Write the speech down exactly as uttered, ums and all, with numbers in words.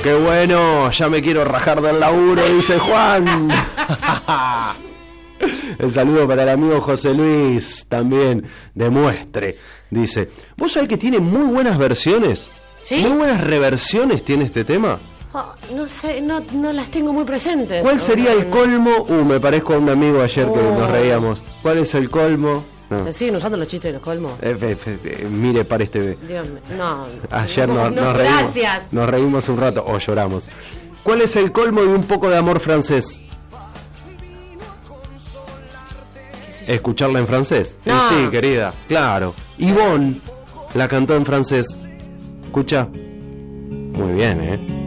qué bueno, ya me quiero rajar del laburo, dice Juan. El saludo para el amigo José Luis, también de Muestre. Dice, ¿vos sabés que tiene muy buenas versiones? ¿Sí? Muy buenas reversiones tiene este tema. Oh, no sé, no, no las tengo muy presentes. ¿Cuál sería oh, el colmo? Uh, me parezco a un amigo ayer que Oh. nos reíamos. ¿Cuál es el colmo? No. ¿Se siguen usando los chistes de los colmos? Eh, eh, eh, mire para este... Dios mío, no. Ayer no, nos, no, nos reímos, gracias. nos reímos un rato o lloramos. ¿Cuál es el colmo de un poco de amor francés? Escucharla en francés. No. Eh, sí, querida, claro. Yvonne la cantó en francés. Escucha. Muy bien, ¿eh?